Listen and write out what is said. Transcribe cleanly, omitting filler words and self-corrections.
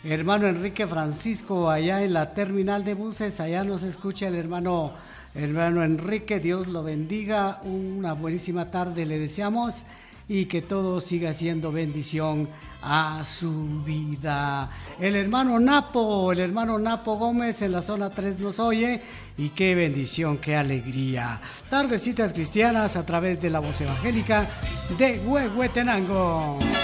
hermano Enrique Francisco, allá en la terminal de buses, allá nos escucha el hermano Enrique, Dios lo bendiga, una buenísima tarde le deseamos y que todo siga siendo bendición a su vida. El hermano Napo Gómez en la zona 3 nos oye y qué bendición, qué alegría. Tardecitas cristianas a través de la voz evangélica de Huehuetenango.